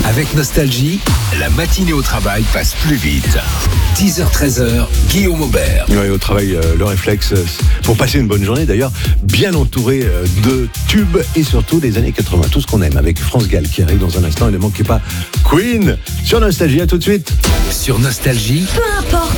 Avec Nostalgie, la matinée au travail passe plus vite. 10h-13h, Guillaume Aubert. Oui, au travail, le réflexe pour passer une bonne journée, d'ailleurs, bien entouré de tubes et surtout des années 80. Tout ce qu'on aime avec France Gall qui arrive dans un instant. Et ne manquez pas Queen sur Nostalgie. À tout de suite. Sur Nostalgie, Peu importe